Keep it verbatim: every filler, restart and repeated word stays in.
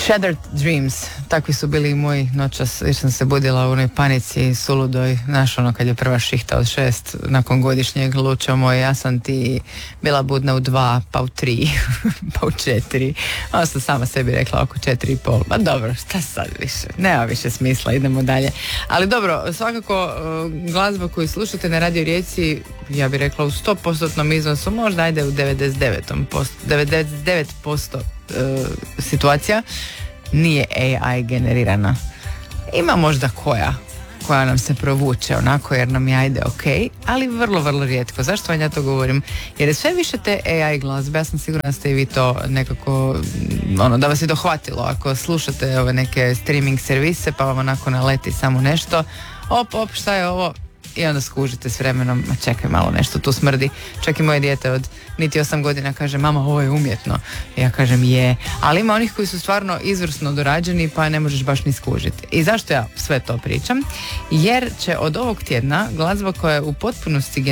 Shattered Dreams, takvi su bili i moji noćas, jer sam se budila u onoj panici suludoj, znaš ono kad je prva šihta od šest, nakon godišnjeg luča moj, ja sam ti bila budna u dva, pa u tri, pa u četiri, onda sam sama sebi rekla oko četiri i pol, ma dobro, šta sad više, nema više smisla, idemo dalje. Ali dobro, svakako glazba koju slušate na Radio Rijeci, ja bih rekla u sto posto iznosu, možda ajde u devedeset devet posto uh, situacija nije A I generirana. Ima možda koja koja nam se provuče onako jer nam je ajde ok, ali vrlo, vrlo rijetko. Zašto vam ja to govorim? Jer je sve više te A I glazbe, ja sam sigurna da ste i vi to nekako, ono, da vas je dohvatilo ako slušate ove neke streaming servise pa vam onako naleti samo nešto, op, op, šta je ovo? I onda skužite s vremenom, ma čekaj malo, nešto tu smrdi. Čak i moje dijete od niti osam godina kaže, mama, ovo je umjetno. I ja kažem, je. Ali ima onih koji su stvarno izvrsno dorađeni pa ne možeš baš ni skužiti. I zašto ja sve to pričam? Jer će od ovog tjedna glazba koja je u potpunosti